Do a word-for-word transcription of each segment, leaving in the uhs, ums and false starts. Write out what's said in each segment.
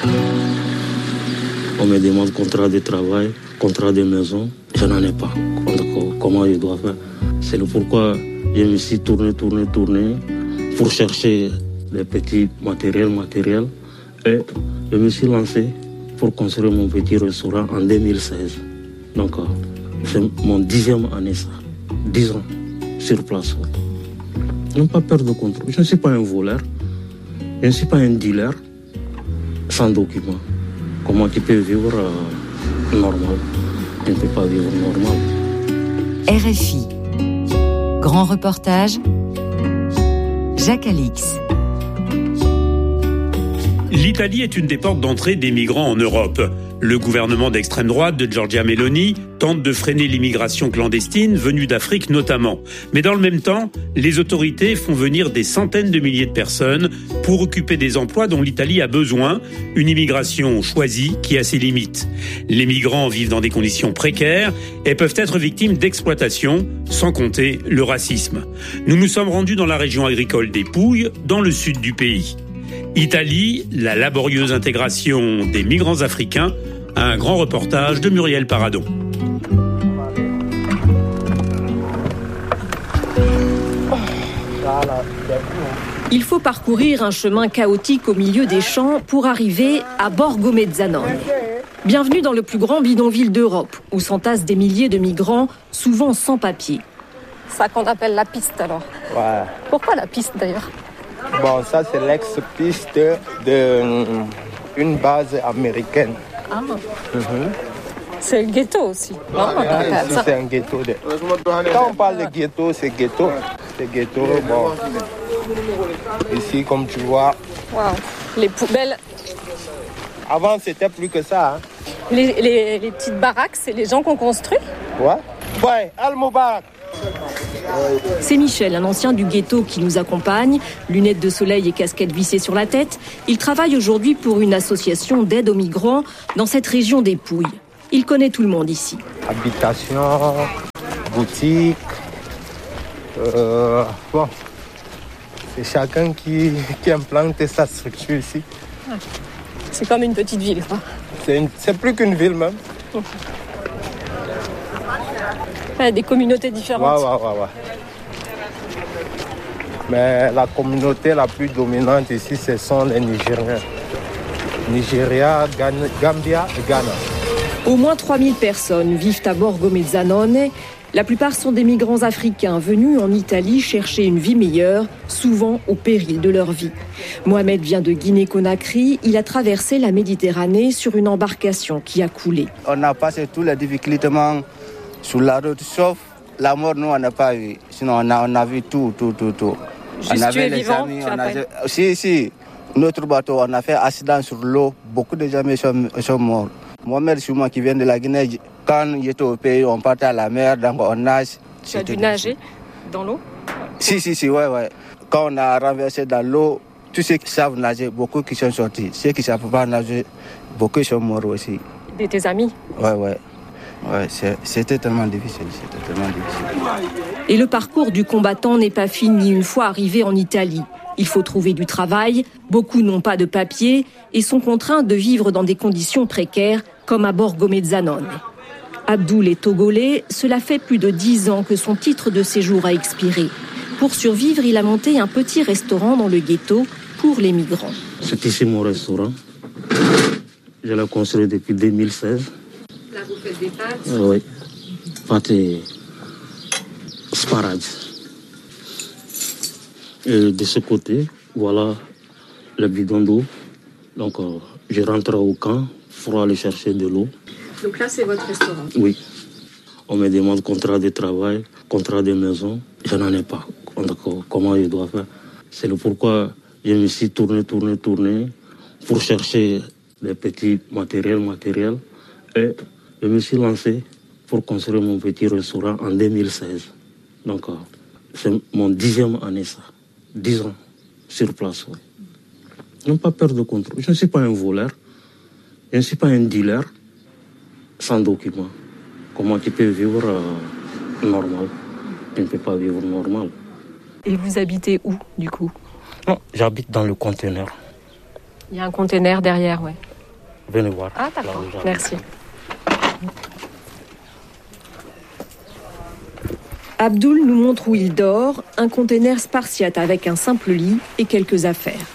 On me demande contrat de travail, contrat de maison. Je n'en ai pas. Donc, comment je dois faire? C'est le pourquoi je me suis tourné, tourné, tourné pour chercher des petits matériels, matériels. Et je me suis lancé pour construire mon petit restaurant en deux mille seize. Donc, c'est mon dixième année, ça. Dix ans sur place. Je n'ai pas peur de contrôle. Je ne suis pas un voleur. Je ne suis pas un dealer sans document. Comment tu peux vivre euh, normal? Tu ne peux pas vivre normal. R F I. Grand reportage. Jacques Alix. L'Italie est une des portes d'entrée des migrants en Europe. Le gouvernement d'extrême droite de Giorgia Meloni tente de freiner l'immigration clandestine venue d'Afrique notamment. Mais dans le même temps, les autorités font venir des centaines de milliers de personnes pour occuper des emplois dont l'Italie a besoin. Une immigration choisie qui a ses limites. Les migrants vivent dans des conditions précaires et peuvent être victimes d'exploitation, sans compter le racisme. Nous nous sommes rendus dans la région agricole des Pouilles, dans le sud du pays. Italie, la laborieuse intégration des migrants africains, un grand reportage de Muriel Paradon. Il faut parcourir un chemin chaotique au milieu des champs pour arriver à Borgo Mezzanone. Bienvenue dans le plus grand bidonville d'Europe, où s'entassent des milliers de migrants, souvent sans papier. Ça qu'on appelle la piste alors. Ouais. Pourquoi la piste d'ailleurs? Bon, ça c'est l'ex-piste d'une base américaine. Ah. Mm-hmm. C'est le ghetto aussi. Non, ah, ici, c'est un ghetto. De... Quand on parle de ghetto, c'est ghetto. C'est ghetto, bon. Ici, comme tu vois. Wow. Les poubelles. Avant, c'était plus que ça. Hein. Les, les, les petites baraques, c'est les gens qu'on construit? Ouais. Ouais, Al-Moubarak. C'est Michel, un ancien du ghetto qui nous accompagne, lunettes de soleil et casquette vissée sur la tête. Il travaille aujourd'hui pour une association d'aide aux migrants dans cette région des Pouilles. Il connaît tout le monde ici. Habitation, boutique, euh, bon, c'est chacun qui, qui implante sa structure ici. C'est comme une petite ville, quoi. C'est, une, c'est plus qu'une ville même. Ouais, des communautés différentes. Ouais, ouais, ouais, ouais. Mais la communauté la plus dominante ici, ce sont les Nigériens. Nigeria, Ghana, Gambia et Ghana. Au moins trois mille personnes vivent à Borgo Mezzanone. La plupart sont des migrants africains venus en Italie chercher une vie meilleure, souvent au péril de leur vie. Mohamed vient de Guinée-Conakry. Il a traversé la Méditerranée sur une embarcation qui a coulé. On a passé tous les difficultés sur la route, sauf la mort, nous, on n'a pas vu. Sinon, on a, on a vu tout, tout, tout, tout. Juste on avait tu es les vivant, amis, tu on as a... Si, si. Notre bateau, on a fait accident sur l'eau. Beaucoup de gens sont, sont morts. Moi-même, je suis moi qui viens de la Guinée. Quand j'étais au pays, on partait à la mer, donc on nage. Tu as dû nager dans l'eau? Si, si, si, ouais, ouais. Quand on a renversé dans l'eau, tous ceux qui savent nager, beaucoup qui sont sortis. Ceux qui ne savent pas nager, beaucoup sont morts aussi. Et tes amis? Ouais, ouais. Ouais, c'est, c'était tellement difficile, c'était tellement difficile. Et le parcours du combattant n'est pas fini une fois arrivé en Italie. Il faut trouver du travail, beaucoup n'ont pas de papier et sont contraints de vivre dans des conditions précaires, comme à Borgo Mezzanone. Abdoul est togolais, cela fait plus de dix ans que son titre de séjour a expiré. Pour survivre, il a monté un petit restaurant dans le ghetto pour les migrants. C'est ici mon restaurant. Je l'ai construit depuis deux mille seize. Là, vous faites des pâtes? Euh, oui, pâtes et sparade. Et de ce côté, voilà le bidon d'eau. Donc, euh, je rentre au camp pour aller chercher de l'eau. Donc là, c'est votre restaurant? Oui. On me demande contrat de travail, contrat de maison. Je n'en ai pas. Donc, comment je dois faire? C'est le pourquoi je me suis tourné, tourné, tourné pour chercher des petits matériels, matériels. Et je me suis lancé pour construire mon petit restaurant en deux mille seize. Donc, euh, c'est mon dixième année, ça. Dix ans sur place, oui. Je n'ai pas peur de contrôle. Je ne suis pas un voleur. Je ne suis pas un dealer sans document. Comment tu peux vivre euh, normal? Tu ne peux pas vivre normal. Et vous habitez où, du coup? Non, j'habite dans le conteneur. Il y a un conteneur derrière, ouais. Venez voir. Ah, d'accord. Merci. Abdoul nous montre où il dort, un container spartiate avec un simple lit et quelques affaires.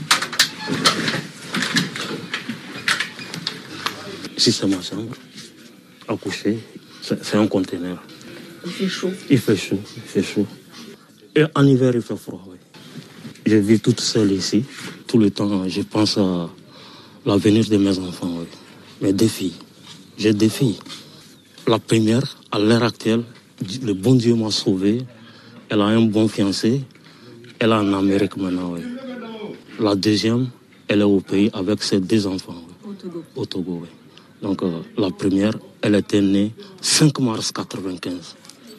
Ici, c'est ma chambre. À coucher, c'est, c'est un container. Il fait chaud. Il fait chaud, il fait chaud. Et en hiver, il fait froid, oui. Je vis toute seule ici. Tout le temps, je pense à l'avenir de mes enfants, oui. Mes deux filles. J'ai deux filles. La première, à l'heure actuelle, le bon Dieu m'a sauvé. Elle a un bon fiancé. Elle est en Amérique maintenant, oui. La deuxième, elle est au pays avec ses deux enfants, oui. Au Togo. Au Togo, oui. Donc, euh, la première, elle était née cinq mars quatre-vingt-quinze.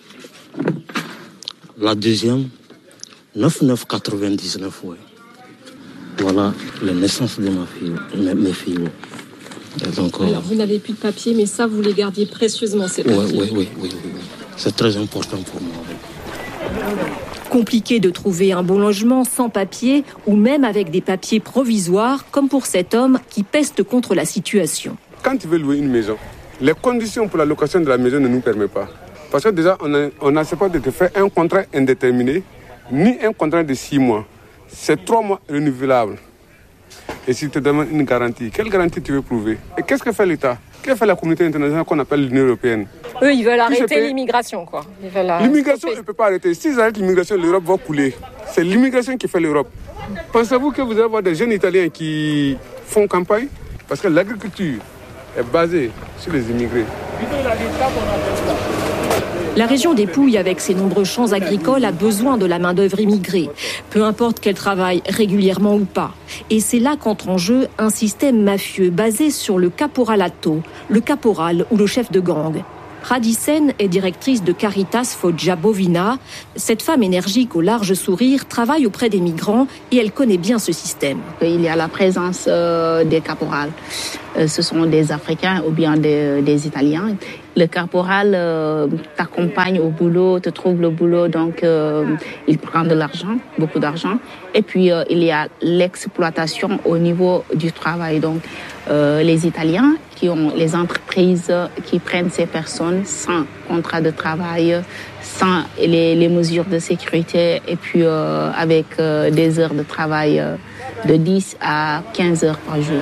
La deuxième, neuf neuf quatre-vingt-dix-neuf, oui. Voilà la naissance de ma fille, mes, mes filles. Oui. Donc, Alors, euh, vous n'avez plus de papiers, mais ça, vous les gardiez précieusement, ces papiers. Oui, oui, oui, oui, oui, oui. C'est très important pour moi. Oui. Compliqué de trouver un bon logement sans papier ou même avec des papiers provisoires, comme pour cet homme qui peste contre la situation. Quand tu veux louer une maison, les conditions pour la location de la maison ne nous permettent pas. Parce que déjà, on n'accepte pas de te faire un contrat indéterminé, ni un contrat de six mois. C'est trois mois renouvelables. Et s'il te demande une garantie, quelle garantie tu veux prouver? Et qu'est-ce que fait l'État? Qu'est-ce que fait la communauté internationale qu'on appelle l'Union européenne? Eux, ils veulent arrêter l'immigration, quoi. Ils veulent la... L'immigration, elle ne peut pas arrêter. S'ils arrêtent l'immigration, l'Europe va couler. C'est l'immigration qui fait l'Europe. Pensez-vous que vous allez avoir des jeunes Italiens qui font campagne? Parce que l'agriculture est basée sur les immigrés. La région des Pouilles, avec ses nombreux champs agricoles, a besoin de la main-d'œuvre immigrée, peu importe qu'elle travaille régulièrement ou pas. Et c'est là qu'entre en jeu un système mafieux basé sur le caporalato, le caporal ou le chef de gang. Radicen est directrice de Caritas Foggia Bovina. Cette femme énergique au large sourire travaille auprès des migrants et elle connaît bien ce système. Il y a la présence euh, des caporales. Euh, ce sont des Africains ou bien des, des Italiens. Le caporal euh, t'accompagne au boulot, te trouve le boulot, donc euh, il prend de l'argent, beaucoup d'argent. Et puis euh, il y a l'exploitation au niveau du travail. Donc euh, les Italiens qui ont les entreprises qui prennent ces personnes sans contrat de travail, sans les, les mesures de sécurité et puis euh, avec euh, des heures de travail euh, de dix à quinze heures par jour.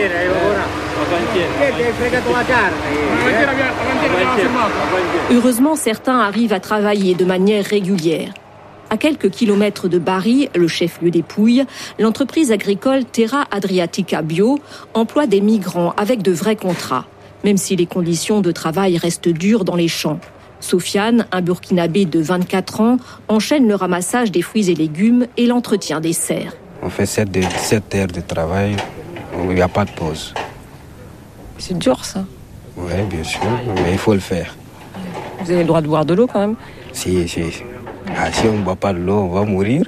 Heureusement, certains arrivent à travailler de manière régulière. À quelques kilomètres de Bari, le chef-lieu des Pouilles, l'entreprise agricole Terra Adriatica Bio emploie des migrants avec de vrais contrats, même si les conditions de travail restent dures dans les champs. Sofiane, un Burkinabé de vingt-quatre ans, enchaîne le ramassage des fruits et légumes et l'entretien des serres. On fait sept heures de travail, il n'y a pas de pause. C'est dur, ça. Oui, bien sûr, mais il faut le faire. Vous avez le droit de boire de l'eau, quand même? Si, si. Ah, si on ne boit pas de l'eau, on va mourir.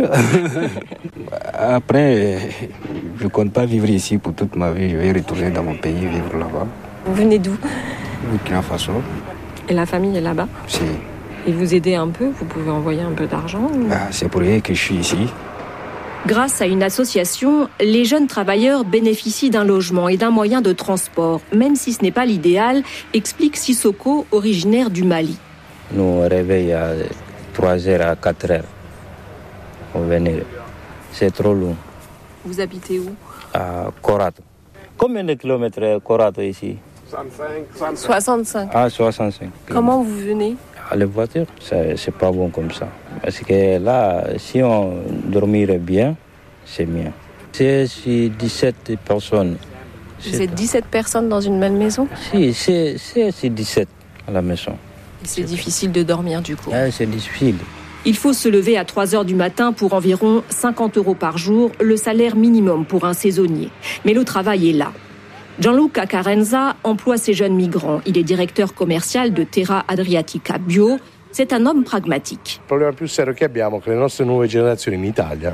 Après, je ne compte pas vivre ici pour toute ma vie. Je vais retourner dans mon pays, vivre là-bas. Vous venez d'où? Burkina Faso. Et la famille est là-bas? Si. Et vous aidez un peu? Vous pouvez envoyer un peu d'argent ou... ah, c'est pour rien que je suis ici. Grâce à une association, les jeunes travailleurs bénéficient d'un logement et d'un moyen de transport, même si ce n'est pas l'idéal, explique Sissoko, originaire du Mali. Nous on réveille à trois heures à quatre heures. On venait. C'est trop long. Vous habitez où? À Korato. Combien de kilomètres est Korato ici? soixante-cinq. Ah, soixante-cinq. Comment vous venez? À la voiture, c'est, c'est pas bon comme ça. Parce que là, si on dormirait bien, c'est mieux. C'est, c'est dix-sept personnes. Vous c'est êtes dix-sept personnes dans une même maison? Si, c'est, c'est, c'est dix-sept à la maison. Et c'est difficile de dormir du coup? Ah, c'est difficile. Il faut se lever à trois heures du matin pour environ cinquante euros par jour, le salaire minimum pour un saisonnier. Mais le travail est là. Gianluca Carenza emploie ces jeunes migrants. Il est directeur commercial de Terra Adriatica Bio. C'est un homme pragmatique. Le problème plus sérieux que abbiamo, che le nostre nuove generazioni in Italia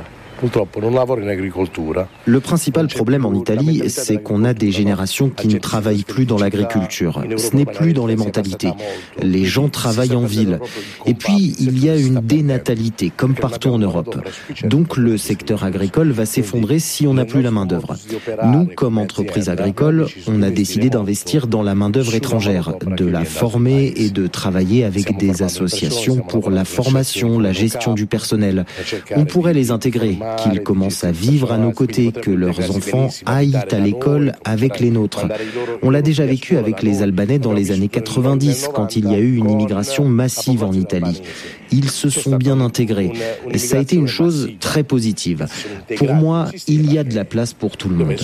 Le principal problème en Italie, c'est qu'on a des générations qui ne travaillent plus dans l'agriculture. Ce n'est plus dans les mentalités. Les gens travaillent en ville. Et puis, il y a une dénatalité, comme partout en Europe. Donc, le secteur agricole va s'effondrer si on n'a plus la main-d'œuvre. Nous, comme entreprise agricole, on a décidé d'investir dans la main-d'œuvre étrangère, de la former et de travailler avec des associations pour la formation, la gestion du personnel. On pourrait les intégrer, qu'ils commencent à vivre à nos côtés, que leurs enfants aillent à l'école avec les nôtres. On l'a déjà vécu avec les Albanais dans les années quatre-vingt-dix, quand il y a eu une immigration massive en Italie. Ils se sont bien intégrés. Ça a été une chose très positive. Pour moi, il y a de la place pour tout le monde.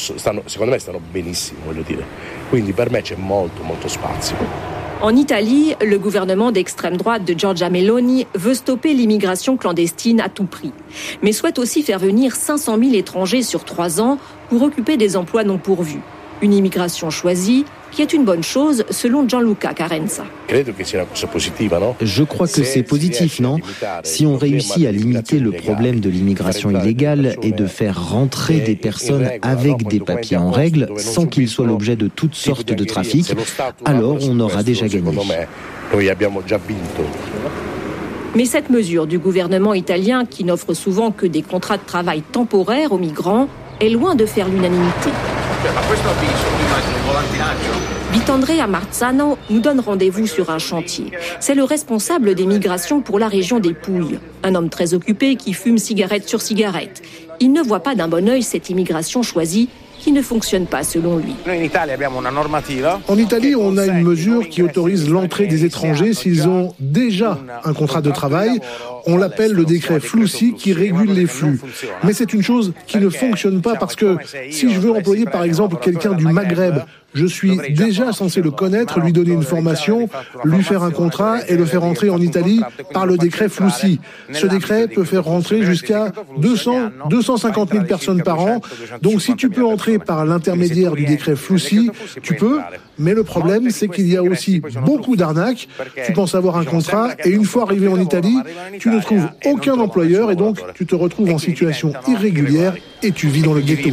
En Italie, le gouvernement d'extrême droite de Giorgia Meloni veut stopper l'immigration clandestine à tout prix, mais souhaite aussi faire venir cinq cent mille étrangers sur trois ans pour occuper des emplois non pourvus. Une immigration choisie qui est une bonne chose selon Gianluca Carenza. Je crois que c'est positif, non ? Si on réussit à limiter le problème de l'immigration illégale et de faire rentrer des personnes avec des papiers en règle sans qu'ils soient l'objet de toutes sortes de trafics, alors on aura déjà gagné. Mais cette mesure du gouvernement italien, qui n'offre souvent que des contrats de travail temporaires aux migrants, est loin de faire l'unanimité. Vitandrea Marzano nous donne rendez-vous sur un chantier. C'est le responsable des migrations pour la région des Pouilles. Un homme très occupé qui fume cigarette sur cigarette. Il ne voit pas d'un bon œil cette immigration choisie qui ne fonctionne pas selon lui. En Italie, on a une mesure qui autorise l'entrée des étrangers s'ils ont déjà un contrat de travail. On l'appelle le décret Flussi qui régule les flux. Mais c'est une chose qui ne fonctionne pas parce que si je veux employer par exemple quelqu'un du Maghreb, je suis déjà censé le connaître, lui donner une formation, lui faire un contrat et le faire entrer en Italie par le décret Flussi. Ce décret peut faire rentrer jusqu'à deux cents, deux cent cinquante mille personnes par an. Donc si tu peux entrer par l'intermédiaire du décret Flussi, tu peux. Mais le problème, c'est qu'il y a aussi beaucoup d'arnaques. Tu penses avoir un contrat et une fois arrivé en Italie, tu ne trouves aucun employeur et donc tu te retrouves en situation irrégulière et tu vis dans le ghetto.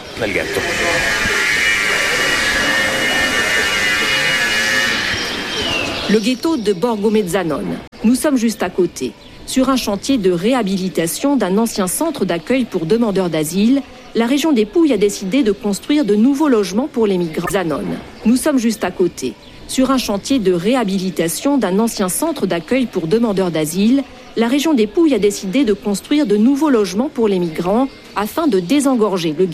Le ghetto de Borgo Mezzanone. Nous sommes juste à côté, sur un chantier de réhabilitation d'un ancien centre d'accueil pour demandeurs d'asile. La région des Pouilles a décidé de construire de nouveaux logements pour les migrants. Zanone. Nous sommes juste à côté, sur un chantier de réhabilitation d'un ancien centre d'accueil pour demandeurs d'asile. La région des Pouilles a décidé de construire de nouveaux logements pour les migrants afin de désengorger le